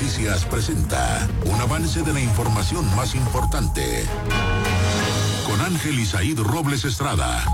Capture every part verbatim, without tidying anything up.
Noticias presenta un avance de la información más importante con Ángel Isaíd Robles Estrada.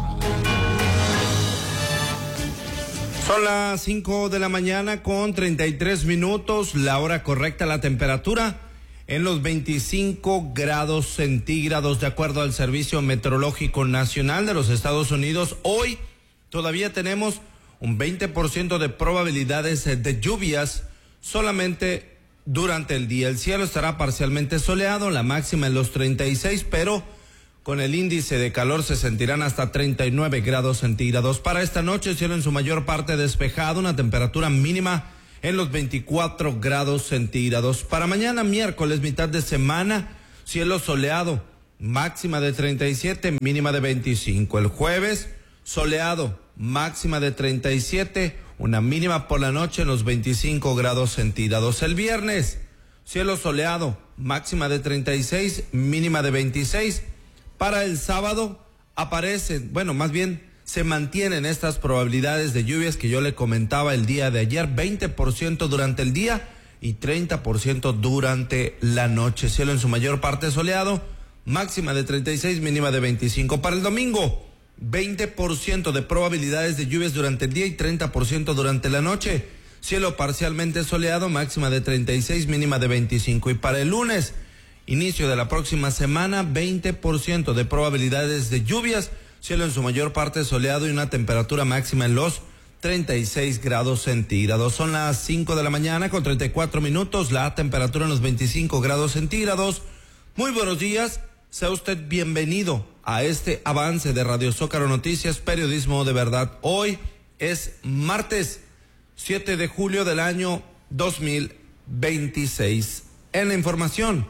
Son las cinco de la mañana con treinta y tres minutos, la hora correcta, la temperatura en los veinticinco grados centígrados de acuerdo al Servicio Meteorológico Nacional de los Estados Unidos. Hoy todavía tenemos un veinte por ciento de probabilidades de lluvias solamente durante el día. El cielo estará parcialmente soleado, la máxima en los treinta y seis, pero con el índice de calor se sentirán hasta treinta y nueve grados centígrados. Para esta noche, cielo en su mayor parte despejado, una temperatura mínima en los veinticuatro grados centígrados. Para mañana, miércoles, mitad de semana, cielo soleado, máxima de treinta y siete, mínima de veinticinco. El jueves, soleado, máxima de treinta y siete, una mínima por la noche en los veinticinco grados centígrados. El viernes, cielo soleado, máxima de treinta y seis, mínima de veintiséis. Para el sábado aparecen, bueno, más bien se mantienen estas probabilidades de lluvias que yo le comentaba el día de ayer, veinte por ciento durante el día y treinta por ciento durante la noche. Cielo en su mayor parte soleado, máxima de treinta y seis, mínima de veinticinco. Para el domingo, veinte por ciento de probabilidades de lluvias durante el día y treinta por ciento durante la noche. Cielo parcialmente soleado, máxima de treinta y seis, mínima de veinticinco. Y para el lunes, inicio de la próxima semana, veinte por ciento de probabilidades de lluvias, cielo en su mayor parte soleado y una temperatura máxima en los treinta y seis grados centígrados. Son las cinco de la mañana con treinta y cuatro minutos, la temperatura en los veinticinco grados centígrados. Muy buenos días, sea usted bienvenido a este avance de Radio Zócalo Noticias, periodismo de verdad. Hoy es martes siete de julio del año dos mil veintiséis. En la información,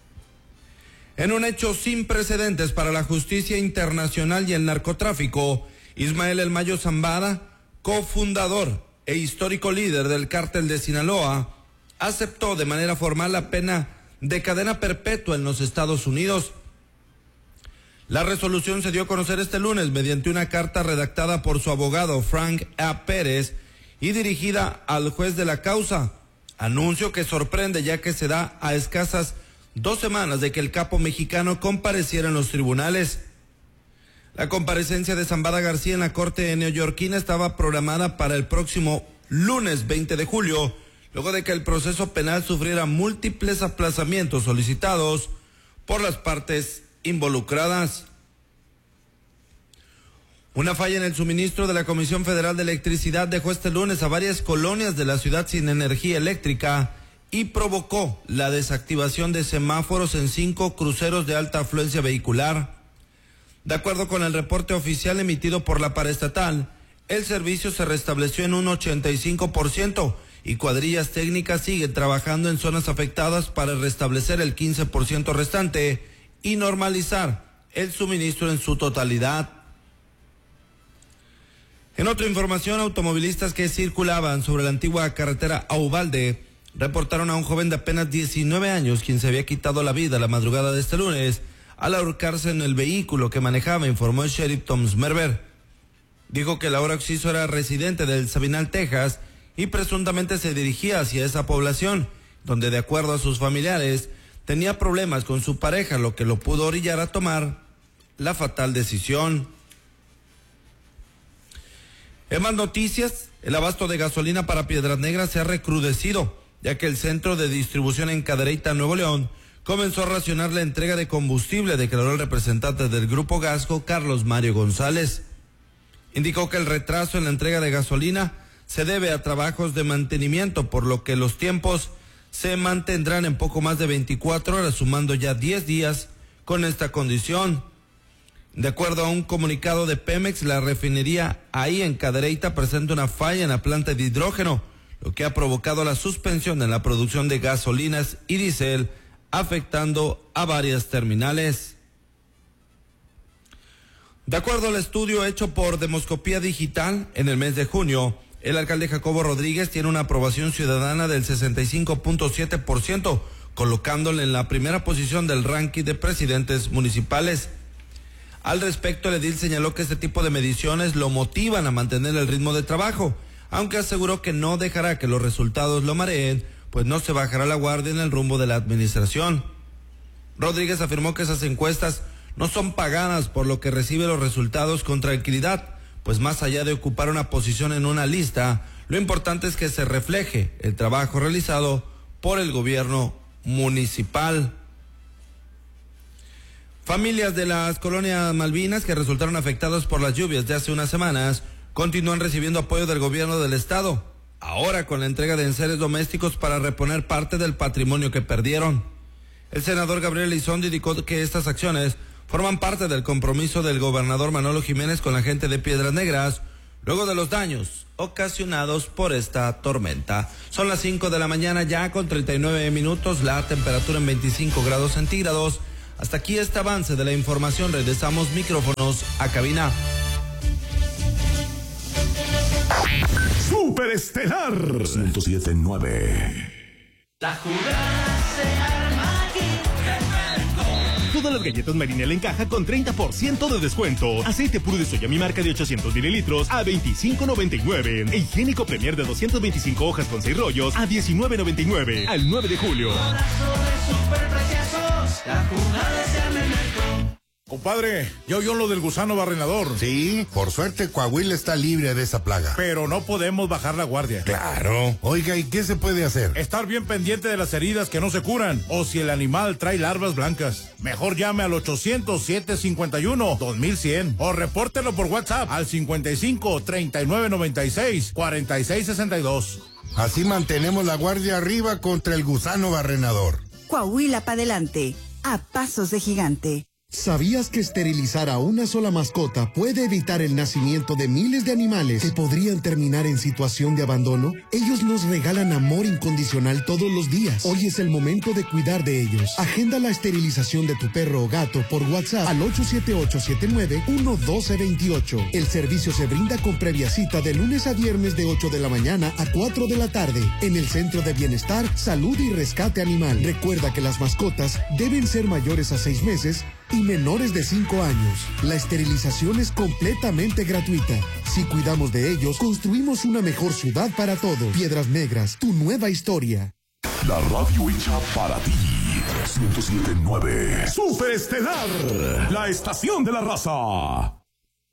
en un hecho sin precedentes para la justicia internacional y el narcotráfico, Ismael El Mayo Zambada, cofundador e histórico líder del cártel de Sinaloa, aceptó de manera formal la pena de cadena perpetua en los Estados Unidos. La resolución se dio a conocer este lunes mediante una carta redactada por su abogado Frank A. Pérez y dirigida al juez de la causa. Anuncio que sorprende ya que se da a escasas dos semanas de que el capo mexicano compareciera en los tribunales. La comparecencia de Zambada García en la corte neoyorquina estaba programada para el próximo lunes veinte de julio, luego de que el proceso penal sufriera múltiples aplazamientos solicitados por las partes involucradas. Una falla en el suministro de la Comisión Federal de Electricidad dejó este lunes a varias colonias de la ciudad sin energía eléctrica y provocó la desactivación de semáforos en cinco cruceros de alta afluencia vehicular. De acuerdo con el reporte oficial emitido por la paraestatal, el servicio se restableció en un ochenta y cinco por ciento y cuadrillas técnicas siguen trabajando en zonas afectadas para restablecer el quince por ciento restante y normalizar el suministro en su totalidad. En otra información, automovilistas que circulaban sobre la antigua carretera a Uvalde reportaron a un joven de apenas diecinueve años quien se había quitado la vida la madrugada de este lunes al ahorcarse en el vehículo que manejaba, informó el sheriff Tom Smerber. Dijo que el ahora occiso era residente del Sabinal, Texas, y presuntamente se dirigía hacia esa población, donde de acuerdo a sus familiares tenía problemas con su pareja, lo que lo pudo orillar a tomar la fatal decisión. En más noticias, el abasto de gasolina para Piedras Negras se ha recrudecido, ya que el centro de distribución en Cadereyta, Nuevo León, comenzó a racionar la entrega de combustible, declaró el representante del Grupo Gasco, Carlos Mario González. Indicó que el retraso en la entrega de gasolina se debe a trabajos de mantenimiento, por lo que los tiempos se mantendrán en poco más de veinticuatro horas, sumando ya diez días con esta condición. De acuerdo a un comunicado de Pemex, la refinería ahí en Cadereyta presenta una falla en la planta de hidrógeno, lo que ha provocado la suspensión en la producción de gasolinas y diésel, afectando a varias terminales. De acuerdo al estudio hecho por Demoscopía Digital en el mes de junio, el alcalde Jacobo Rodríguez tiene una aprobación ciudadana del sesenta y cinco punto siete por ciento, colocándole en la primera posición del ranking de presidentes municipales. Al respecto, el edil señaló que este tipo de mediciones lo motivan a mantener el ritmo de trabajo, aunque aseguró que no dejará que los resultados lo mareen, pues no se bajará la guardia en el rumbo de la administración. Rodríguez afirmó que esas encuestas no son pagadas, por lo que recibe los resultados con tranquilidad, pues más allá de ocupar una posición en una lista, lo importante es que se refleje el trabajo realizado por el gobierno municipal. Familias de las colonias Malvinas que resultaron afectadas por las lluvias de hace unas semanas continúan recibiendo apoyo del gobierno del estado, ahora con la entrega de enseres domésticos para reponer parte del patrimonio que perdieron. El senador Gabriel Elizondo indicó que estas acciones forman parte del compromiso del gobernador Manolo Jiménez con la gente de Piedras Negras, luego de los daños ocasionados por esta tormenta. Son las cinco de la mañana ya con treinta y nueve minutos, la temperatura en veinticinco grados centígrados. Hasta aquí este avance de la información. Regresamos micrófonos a cabina. Superestelar ciento siete punto nueve. La jugada se arma aquí. Todas las galletas Marinela en caja con treinta por ciento de descuento. Aceite puro de soya mi marca de ochocientos mililitros a veinticinco noventa y nueve. E higiénico Premier de doscientas veinticinco hojas con seis rollos a diecinueve noventa y nueve. Al nueve de julio. La jugada se arma en el Compadre, ¿ya oyó lo del gusano barrenador? Sí, por suerte Coahuila está libre de esa plaga. Pero no podemos bajar la guardia. Claro. Oiga, ¿y qué se puede hacer? Estar bien pendiente de las heridas que no se curan, o si el animal trae larvas blancas. Mejor llame al ochocientos siete cincuenta y uno dos mil cien o repórtelo por WhatsApp al cincuenta y cinco treinta y nueve noventa y seis cuarenta y seis sesenta y dos. Así mantenemos la guardia arriba contra el gusano barrenador. Coahuila para adelante, a pasos de gigante. ¿Sabías que esterilizar a una sola mascota puede evitar el nacimiento de miles de animales que podrían terminar en situación de abandono? Ellos nos regalan amor incondicional todos los días. Hoy es el momento de cuidar de ellos. Agenda la esterilización de tu perro o gato por WhatsApp al ocho siete ocho siete nueve uno uno dos dos ocho. El servicio se brinda con previa cita de lunes a viernes de ocho de la mañana a cuatro de la tarde en el Centro de Bienestar, Salud y Rescate Animal. Recuerda que las mascotas deben ser mayores a seis meses y menores de cinco años. La esterilización es completamente gratuita. Si cuidamos de ellos, construimos una mejor ciudad para todos. Piedras Negras, tu nueva historia. La radio hecha para ti. ciento siete punto nueve. Superestelar, la estación de la raza.